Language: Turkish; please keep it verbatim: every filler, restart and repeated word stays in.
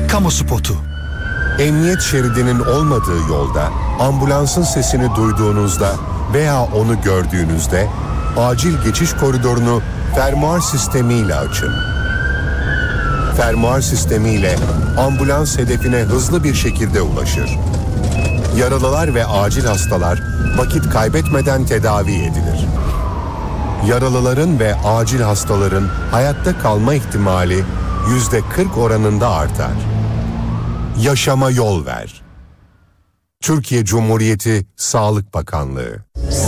Kamu spotu. Emniyet şeridinin olmadığı yolda ambulansın sesini duyduğunuzda veya onu gördüğünüzde acil geçiş koridorunu fermuar sistemiyle açın. Fermuar sistemiyle ambulans hedefine hızlı bir şekilde ulaşır. Yaralılar ve acil hastalar vakit kaybetmeden tedavi edilir. Yaralıların ve acil hastaların hayatta kalma ihtimali yüzde kırk oranında artar. Yaşama yol ver. Türkiye Cumhuriyeti Sağlık Bakanlığı.